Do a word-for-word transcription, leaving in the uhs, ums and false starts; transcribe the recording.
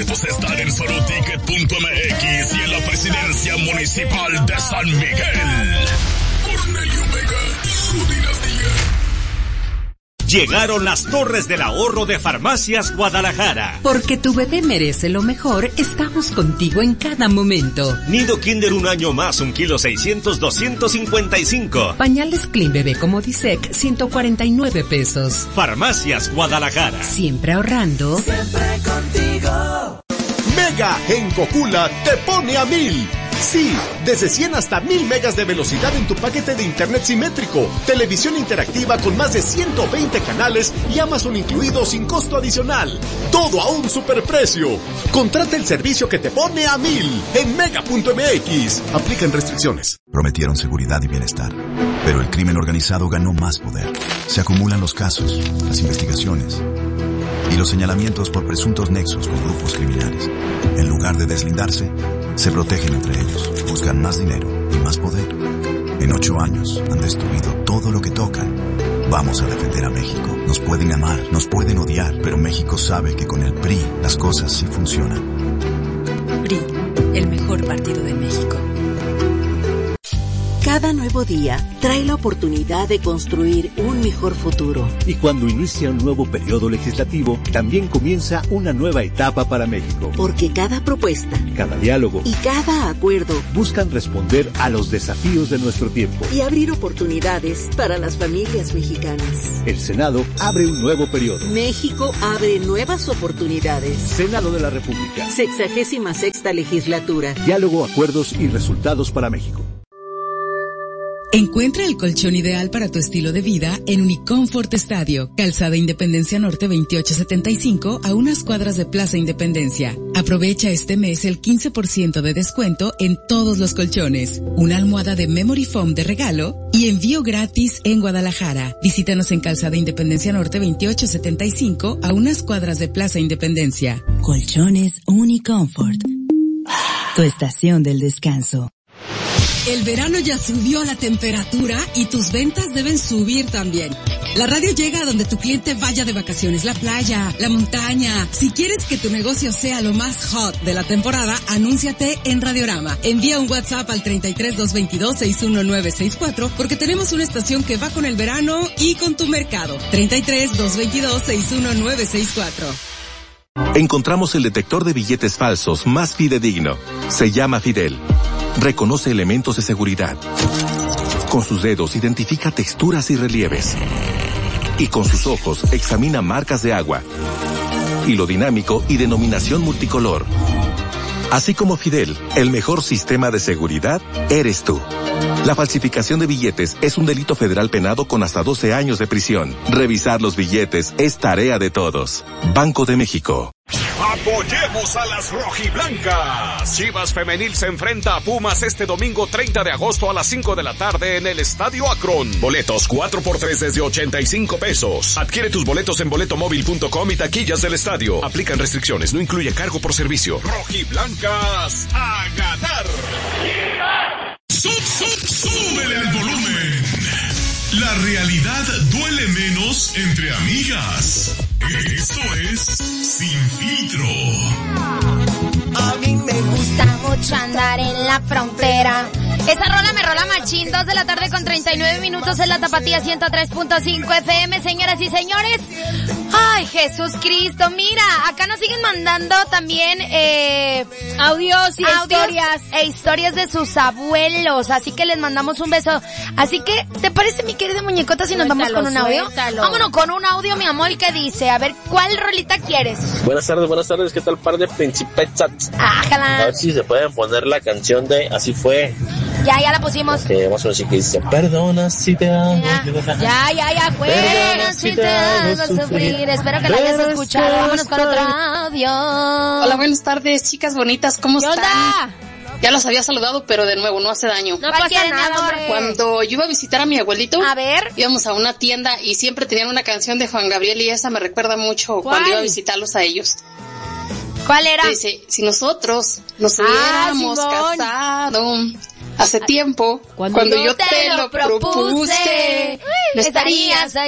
boletos están en soloticket punto m x y en la presidencia municipal de San Miguel. Cornelio Vega y su dinastía. Llegaron las torres del ahorro de Farmacias Guadalajara. Porque tu bebé merece lo mejor, estamos contigo en cada momento. Nido Kinder un año más, un kilo seiscientos, doscientos cincuenta y cinco. Pañales Clean Bebé como Disec, ciento cuarenta y nueve pesos. Farmacias Guadalajara. Siempre ahorrando. Siempre contigo. Mega en Cocula te pone a mil. Sí, desde cien hasta mil megas de velocidad en tu paquete de internet simétrico, televisión interactiva con más de ciento veinte canales y Amazon incluido sin costo adicional. Todo a un superprecio. Contrata el servicio que te pone a mil en mega punto m x. Aplican restricciones. Prometieron seguridad y bienestar, pero el crimen organizado ganó más poder. Se acumulan los casos, las investigaciones y los señalamientos por presuntos nexos con grupos criminales. En lugar de deslindarse, se protegen entre ellos, buscan más dinero y más poder. En ocho años han destruido todo lo que tocan. Vamos a defender a México. Nos pueden amar, nos pueden odiar, pero México sabe que con el P R I las cosas sí funcionan. P R I, el mejor partido de México. Cada nuevo día trae la oportunidad de construir un mejor futuro. Y cuando inicia un nuevo periodo legislativo, también comienza una nueva etapa para México. Porque cada propuesta, cada diálogo y cada acuerdo buscan responder a los desafíos de nuestro tiempo y abrir oportunidades para las familias mexicanas. El Senado abre un nuevo periodo. México abre nuevas oportunidades. Senado de la República. Sexagésima sexta legislatura. Diálogo, acuerdos y resultados para México. Encuentra el colchón ideal para tu estilo de vida en Unicomfort Estadio, Calzada Independencia Norte veintiocho setenta y cinco, a unas cuadras de Plaza Independencia. Aprovecha este mes el quince por ciento de descuento en todos los colchones, una almohada de Memory Foam de regalo y envío gratis en Guadalajara. Visítanos en Calzada Independencia Norte veintiocho setenta y cinco, a unas cuadras de Plaza Independencia. Colchones Unicomfort, tu estación del descanso. El verano ya subió la temperatura y tus ventas deben subir también. La radio llega a donde tu cliente vaya de vacaciones, la playa, la montaña. Si quieres que tu negocio sea lo más hot de la temporada, anúnciate en Radiorama. Envía un WhatsApp al treinta y tres, doscientos veintidós, sesenta y uno nueve sesenta y cuatro porque tenemos una estación que va con el verano y con tu mercado. treinta y tres, doscientos veintidós, sesenta y uno nueve sesenta y cuatro. Encontramos el detector de billetes falsos más fidedigno. Se llama Fidel. Reconoce elementos de seguridad. Con sus dedos identifica texturas y relieves. Y con sus ojos examina marcas de agua. Hilo dinámico y denominación multicolor. Así como Fidel, el mejor sistema de seguridad eres tú. La falsificación de billetes es un delito federal penado con hasta doce años de prisión. Revisar los billetes es tarea de todos. Banco de México. Apoyemos a las rojiblancas. Chivas Femenil se enfrenta a Pumas este domingo treinta de agosto a las cinco de la tarde en el Estadio Akron. Boletos cuatro por tres desde ochenta y cinco pesos. Adquiere tus boletos en boleto móvil punto com y taquillas del estadio. Aplican restricciones, no incluye cargo por servicio. Rojiblancas a ganar. Sub, sub, súbele el volumen. La realidad duele menos entre amigas. Esto es Sin Filtro. A mí me gusta mucho andar en la frontera. Esa rola me rola machín. Dos de la tarde con treinta y nueve minutos en la Tapatía ciento tres punto cinco F M, señoras y señores. Ay, Jesús Cristo, mira, acá nos siguen mandando también eh, audios y audios historias e historias de sus abuelos, así que les mandamos un beso. Así que, ¿te parece, mi querida muñecota, si nos Suéltalo, vamos con un audio? Suéltalo. Vámonos con un audio, mi amor, que dice, a ver, ¿cuál rolita quieres? Buenas tardes, buenas tardes, ¿qué tal, par de principesas? Ájala. A ver si se pueden poner la canción de Así Fue. Ya, ya la pusimos. Que vamos a ver si que dice, perdona si te hago. Ya, ya, ya, fuera si te hago sufrir. Espero que la hayas escuchado. Vámonos con otro audio. Hola, buenas tardes, chicas bonitas, ¿cómo están? Onda? Ya las había saludado, pero de nuevo, no hace daño. No pasa nada, amor. Cuando yo iba a visitar a mi abuelito, a ver, íbamos a una tienda y siempre tenían una canción de Juan Gabriel y esa me recuerda mucho cuando iba a visitarlos a ellos. ¿Cuál era? Dice, si nosotros nos hubiéramos ah, casado hace tiempo, cuando, cuando yo, yo te, te lo propuse, no estarías allá.